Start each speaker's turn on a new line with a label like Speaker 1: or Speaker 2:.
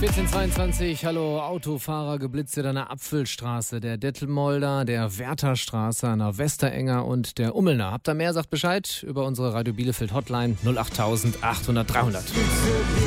Speaker 1: 14:22, hallo Autofahrer, Geblitzt an der Apfelstraße, der Dettelmolder, der Wertherstraße, an der Westerenger und der Ummelner. Habt ihr mehr, sagt Bescheid über unsere Radio Bielefeld Hotline 08000 800 300.